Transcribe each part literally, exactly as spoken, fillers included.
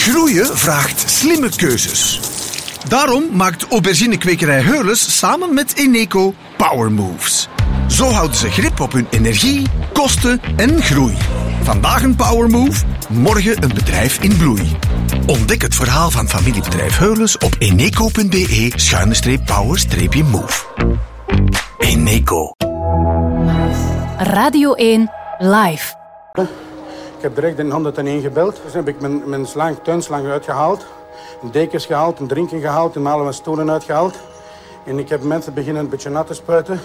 Groeien vraagt slimme keuzes. Daarom maakt auberginekwekerij Heurles samen met Eneco Power Moves. Zo houden ze grip op hun energie, kosten en groei. Vandaag een Power Move, morgen een bedrijf in bloei. Ontdek het verhaal van familiebedrijf Heurles op eneco.be schuine streep power streepje move. Eneco. Radio één Live. Ik heb direct in honderdéén gebeld. Dus heb ik mijn, mijn slang, tuinslang uitgehaald. Een dekens gehaald, een drinken gehaald, en alle mijn stoelen uitgehaald. En ik heb mensen beginnen een beetje nat te spuiten.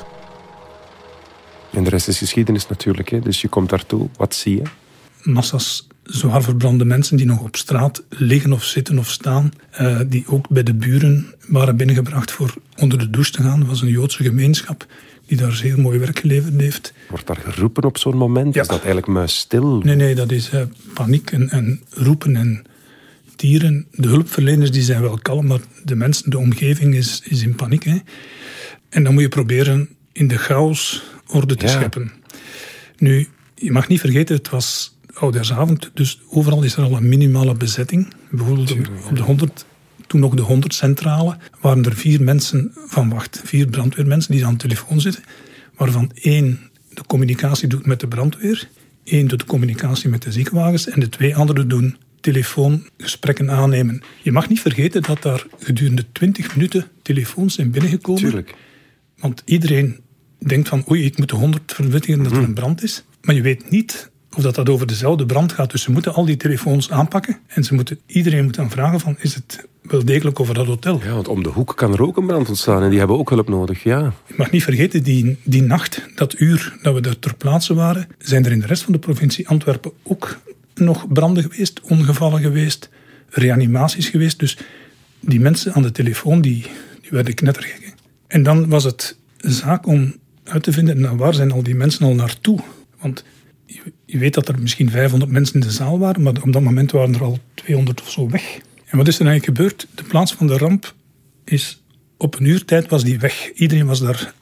En de rest is geschiedenis natuurlijk, hè? Dus je komt daartoe. Wat zie je? Massa's zwaar verbrande mensen die nog op straat liggen of zitten of staan. Uh, die ook bij de buren waren binnengebracht voor onder de douche te gaan. Dat was een Joodse gemeenschap die daar zeer mooi werk geleverd heeft. Wordt daar geroepen op zo'n moment? Ja. Is dat eigenlijk muisstil? Nee, nee, dat is uh, paniek en, en roepen en tieren. De hulpverleners die zijn wel kalm, maar de mensen, de omgeving is, is in paniek. Hè. En dan moet je proberen in de chaos orde te ja. scheppen. Nu, je mag niet vergeten, het was oudejaarsavond, dus overal is er al een minimale bezetting. Bijvoorbeeld op, op de honderd, toen nog de honderd-centrale, waren er vier mensen van wacht. Vier brandweermensen die aan de telefoon zitten, waarvan één de communicatie doet met de brandweer, één doet de communicatie met de ziekenwagens en de twee anderen doen telefoongesprekken aannemen. Je mag niet vergeten dat daar gedurende twintig minuten telefoons zijn binnengekomen. Tuurlijk. Want iedereen denkt van, oei, ik moet de honderd verwittigen dat er een brand is. Maar je weet niet of dat, dat over dezelfde brand gaat. Dus ze moeten al die telefoons aanpakken. En ze moeten, iedereen moet dan vragen van, is het wel degelijk over dat hotel? Ja, want om de hoek kan er ook een brand ontstaan. En die hebben ook hulp nodig, ja. Je mag niet vergeten, die, die nacht, dat uur dat we daar ter plaatse waren, zijn er in de rest van de provincie Antwerpen ook nog branden geweest, ongevallen geweest, reanimaties geweest. Dus die mensen aan de telefoon, die, die werden knettergek. En dan was het zaak om uit te vinden, nou, waar zijn al die mensen al naartoe? Want je, je weet dat er misschien vijfhonderd mensen in de zaal waren, maar op dat moment waren er al tweehonderd of zo weg. En wat is er eigenlijk gebeurd? De plaats van de ramp is op een uur tijd was die weg. Iedereen was daar,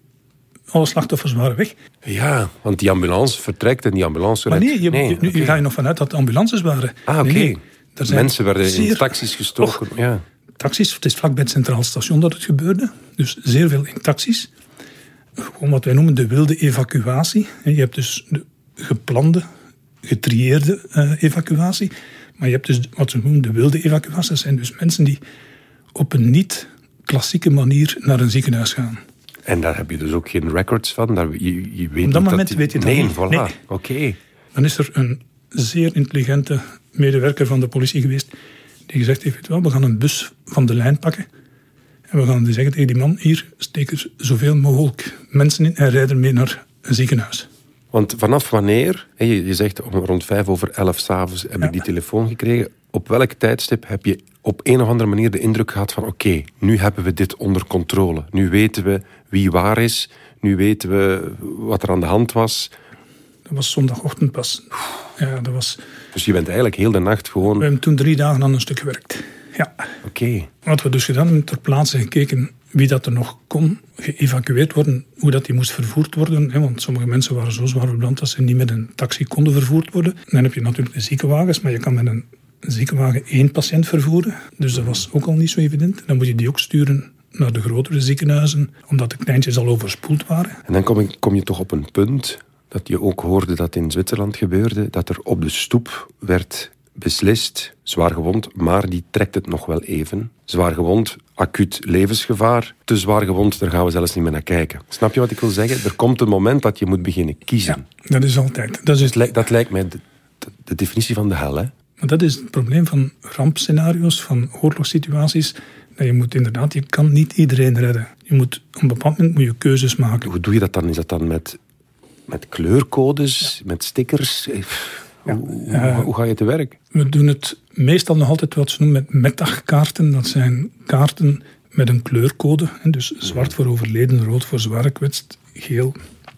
alle slachtoffers waren weg. Ja, want die ambulance vertrekt en die ambulance... Maar nee, je, nee, je, nu okay. ga je nog vanuit dat de ambulances waren. Ah, oké. Okay. Nee, mensen werden zeer... in taxis gestoken. Och, ja. Taxis, het is vlakbij het Centraal Station dat het gebeurde. Dus zeer veel in taxis. Gewoon wat wij noemen de wilde evacuatie. Je hebt dus de geplande, getrieerde uh, evacuatie. Maar je hebt dus wat ze noemen de wilde evacuatie. Dat zijn dus mensen die op een niet-klassieke manier naar een ziekenhuis gaan. En daar heb je dus ook geen records van? Daar, je, je weet op dat niet moment dat die... weet je dat nee, niet. Voilà. Nee, Oké. Okay. Dan is er een zeer intelligente medewerker van de politie geweest die gezegd heeft, wel, we gaan een bus van de lijn pakken. En we gaan zeggen tegen die man, hier, steek er zoveel mogelijk mensen in en rijd er mee naar een ziekenhuis. Want vanaf wanneer, je zegt om rond vijf over elf 's avonds heb ja. ik die telefoon gekregen. Op welk tijdstip heb je op een of andere manier de indruk gehad van oké, okay, nu hebben we dit onder controle. Nu weten we wie waar is. Nu weten we wat er aan de hand was. Dat was zondagochtend pas. Ja, dat was... Dus je bent eigenlijk heel de nacht gewoon... We hebben toen drie dagen aan een stuk gewerkt. Ja. Oké. Okay. Wat we dus gedaan hebben, ter plaatse gekeken wie dat er nog kon geëvacueerd worden, hoe dat die moest vervoerd worden. Hè, want sommige mensen waren zo zwaar verbrand dat ze niet met een taxi konden vervoerd worden. Dan heb je natuurlijk de ziekenwagens, maar je kan met een ziekenwagen één patiënt vervoeren. Dus dat was ook al niet zo evident. Dan moet je die ook sturen naar de grotere ziekenhuizen, omdat de kleintjes al overspoeld waren. En dan kom je, kom je toch op een punt dat je ook hoorde dat in Zwitserland gebeurde, dat er op de stoep werd beslist, zwaar gewond, maar die trekt het nog wel even. Zwaar gewond, acuut levensgevaar. Te zwaar gewond, daar gaan we zelfs niet meer naar kijken. Snap je wat ik wil zeggen? Er komt een moment dat je moet beginnen kiezen. Ja, dat is altijd. Dat, is... dat, lijkt, dat lijkt mij de, de, de definitie van de hel, hè? Maar dat is het probleem van rampscenario's, van oorlogssituaties. Dat je moet inderdaad, je kan niet iedereen redden. Je moet, op een bepaald moment moet je keuzes maken. Hoe doe je dat dan? Is dat dan met, met kleurcodes, ja. met stickers? Ja. Hoe, uh, hoe ga je te werk? We doen het meestal nog altijd wat ze noemen met metagkaarten. Dat zijn kaarten met een kleurcode. Dus zwart voor overleden, rood voor zwaar gekwetst, geel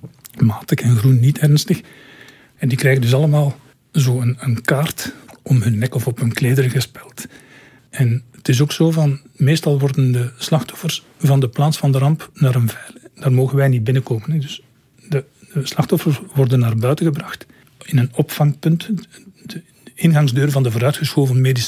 matig en groen niet ernstig. En die krijgen dus allemaal zo een, een kaart om hun nek of op hun klederen gespeld. En het is ook zo van, meestal worden de slachtoffers van de plaats van de ramp naar een veilig. Daar mogen wij niet binnenkomen. Dus de, de slachtoffers worden naar buiten gebracht in een opvangpunt, de ingangsdeur van de vooruitgeschoven medische